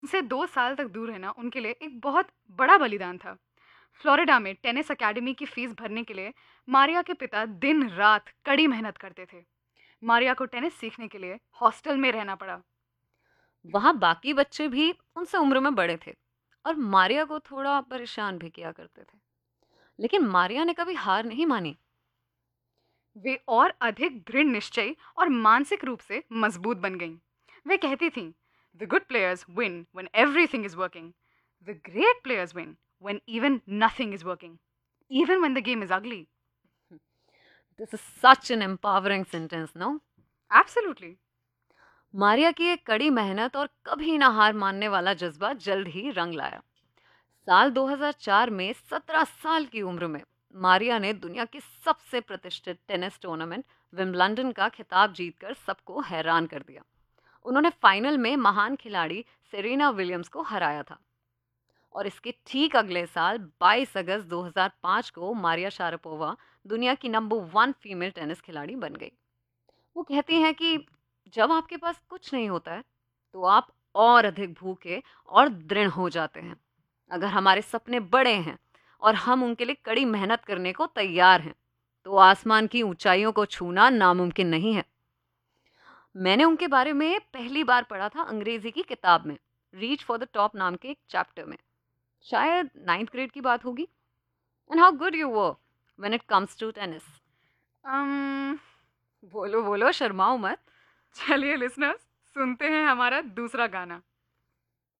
से 2 साल तक दूर रहना उनके लिए एक बहुत बड़ा बलिदान था। फ्लोरिडा में टेनिस अकेडमी की फीस भरने के लिए मारिया के पिता दिन रात कड़ी मेहनत करते थे। मारिया को टेनिस सीखने के लिए हॉस्टल में रहना पड़ा। वहां बाकी बच्चे भी उनसे उम्र में बड़े थे और मारिया को थोड़ा परेशान भी किया करते थे, लेकिन मारिया ने कभी हार नहीं मानी। वे और अधिक दृढ़ निश्चयी और मानसिक रूप से मजबूत बन गईं। वे कहती थीं, the good players win when everything is working, the great players win when even nothing is working, even when the game is अगली। This is such an empowering sentence, no? Absolutely. Maria की एक कड़ी मेहनत और कभी ना हार मानने वाला जज्बा जल्द ही रंग लाया। साल 2004 में 17 साल की उम्र में मारिया ने दुनिया की सबसे प्रतिष्ठित टेनिस टूर्नामेंट विंबलडन का खिताब जीतकर सबको हैरान कर दिया। उन्होंने फाइनल में महान खिलाड़ी सेरेना विलियम्स को हराया था। और इसके ठीक अगले साल 22 अगस्त 2005 को मारिया शारापोवा दुनिया की नंबर 1 फीमेल टेनिस खिलाड़ी बन गई। वो कहती हैं कि जब आपके पास कुछ नहीं होता है तो आप और अधिक भूखे और दृढ़ हो जाते हैं। अगर हमारे सपने बड़े हैं और हम उनके लिए कड़ी मेहनत करने को तैयार हैं तो आसमान की ऊंचाइयों को छूना नामुमकिन नहीं है। मैंने उनके बारे में पहली बार पढ़ा था अंग्रेजी की किताब में, रीच फॉर द टॉप नाम के एक चैप्टर में। शायद 9th ग्रेड की बात होगी। And how good you were when it comes to tennis. um, बोलो बोलो, शर्माओ मत। चलिए लिसनर्स, सुनते हैं हमारा दूसरा गाना।